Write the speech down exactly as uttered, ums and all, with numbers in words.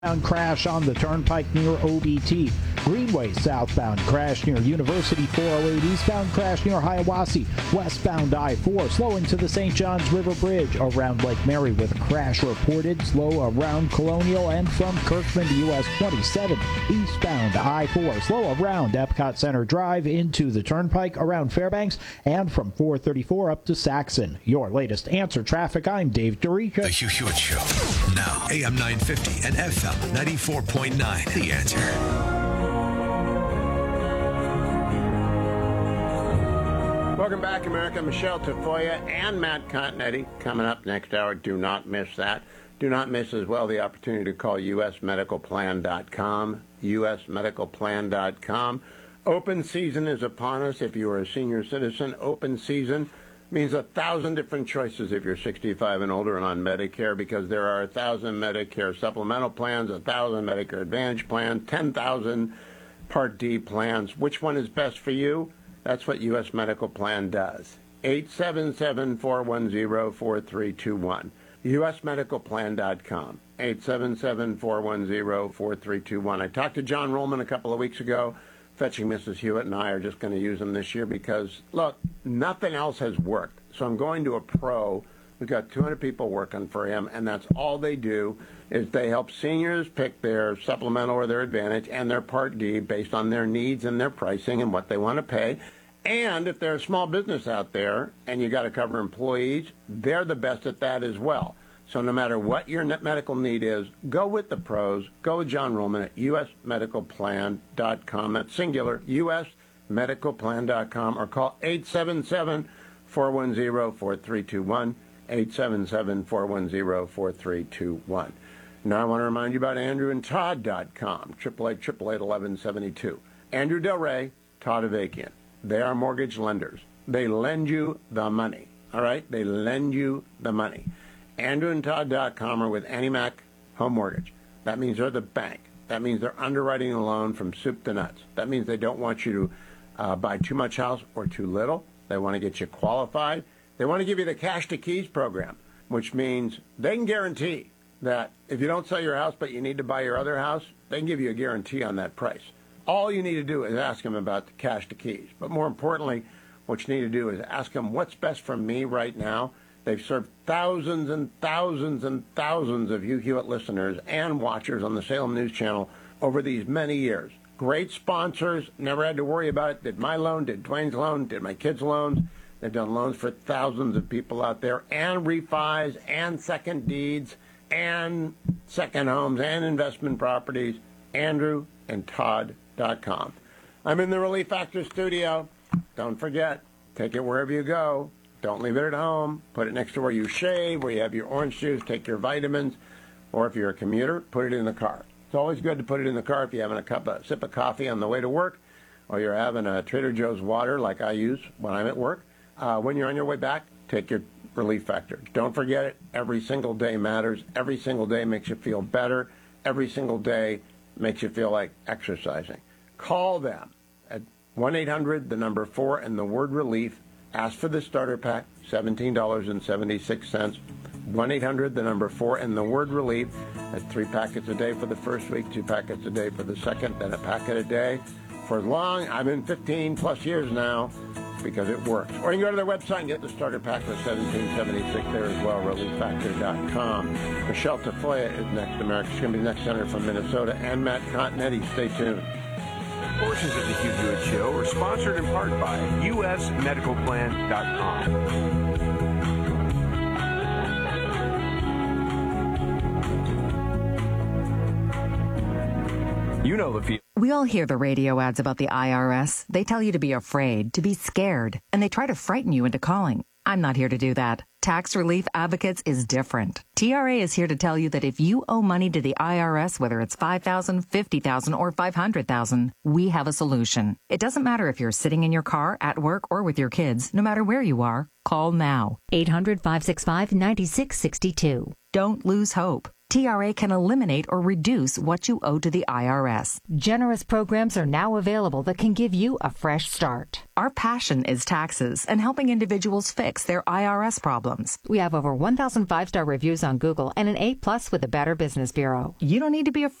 Crash on the Turnpike near O B T. Greenway southbound crash near University four oh eight. Eastbound crash near Hiawassee. Westbound I four slow into the Saint Johns River Bridge. Around Lake Mary with a crash reported. Slow around Colonial and from Kirkman to U S twenty-seven. Eastbound I four slow around Epcot Center Drive into the Turnpike around Fairbanks and from four thirty-four up to Saxon. Your latest Answer Traffic. I'm Dave DeRica. The Hugh Hewitt Show. Now A M nine fifty and F M ninety-four point nine. The Answer. Welcome back, America. Michelle Tafoya and Matt Continetti coming up next hour. Do not miss that. Do not miss as well the opportunity to call U S medical plan dot com. U S medical plan dot com. Open season is upon us. If you are a senior citizen, open season means a thousand different choices if you're sixty-five and older and on Medicare, because there are a thousand Medicare supplemental plans, a thousand Medicare Advantage plans, ten thousand Part D plans. Which one is best for you? That's what U S Medical Plan does. eight seven seven, four one zero, four three two one. U S medical plan dot com. eight seven seven, four one zero, four three two one. I talked to John Rollman a couple of weeks ago. Fetching Missus Hewitt and I are just going to use them this year because, look, nothing else has worked. So I'm going to a pro. We've got two hundred people working for him, and that's all they do is they help seniors pick their supplemental or their Advantage and their Part D based on their needs and their pricing and what they want to pay. And if they're a small business out there and you got to cover employees, they're the best at that as well. So no matter what your medical need is, go with the pros. Go with John Rollman at U S medical plan dot com. That's singular, U S medical plan dot com, or call eight seven seven, four one zero, four three two one, eight seven seven, four one zero, four three two one. Now I want to remind you about andrew and todd dot com, eight eight eight, eight eight eight, eleven seventy-two. Andrew Del Rey, Todd Avakian. They are mortgage lenders. They lend you the money, all right? They lend you the money. andrew and todd dot com are with AnnieMac Home Mortgage. That means they're the bank. That means they're underwriting a loan from soup to nuts. That means they don't want you to uh, buy too much house or too little. They want to get you qualified. They want to give you the cash to keys program, which means they can guarantee that if you don't sell your house but you need to buy your other house, they can give you a guarantee on that price. All you need to do is ask them about the cash to keys. But more importantly, what you need to do is ask them what's best for me right now. They've served thousands and thousands and thousands of Hugh Hewitt listeners and watchers on the Salem News Channel over these many years. Great sponsors, never had to worry about it. Did my loan, did Dwayne's loan, did my kids' loans. They've done loans for thousands of people out there, and refis, and second deeds, and second homes, and investment properties. Andrew and Todd dot com. I'm in the Relief Factor studio. Don't forget, take it wherever you go. Don't leave it at home. Put it next to where you shave, where you have your orange juice, take your vitamins, or if you're a commuter, put it in the car. It's always good to put it in the car if you're having a cup of sip of coffee on the way to work, or you're having a Trader Joe's water like I use when I'm at work. Uh, when you're on your way back, take your Relief Factor. Don't forget it. Every single day matters. Every single day makes you feel better. Every single day makes you feel like exercising. Call them at one eight hundred, the number four, and the word relief. Ask for the starter pack, seventeen dollars and seventy-six cents. one eight hundred, the number four, and the word relief. That's three packets a day for the first week, two packets a day for the second, then a packet a day. For as long, I've been fifteen plus years now, because it works. Or you can go to their website and get the starter pack for seventeen seventy-six there as well, relief factor dot com. Michelle Tafoya is next. America. She's going to be the next senator from Minnesota, and Matt Continetti. Stay tuned. Portions of the Hugh Hewitt Show are sponsored in part by U S medical plan dot com. You know the feel. We all hear the radio ads about the I R S. They tell you to be afraid, to be scared, and they try to frighten you into calling. I'm not here to do that. Tax Relief Advocates is different. T R A is here to tell you that if you owe money to the I R S, whether it's five thousand dollars, fifty thousand dollars, or five hundred thousand dollars, we have a solution. It doesn't matter if you're sitting in your car, at work, or with your kids. No matter where you are, call now. eight hundred, five six five, nine six six two. Don't lose hope. T R A can eliminate or reduce what you owe to the I R S. Generous programs are now available that can give you a fresh start. Our passion is taxes and helping individuals fix their I R S problems. We have over one thousand five-star reviews on Google and an A plus with the Better Business Bureau. You don't need to be a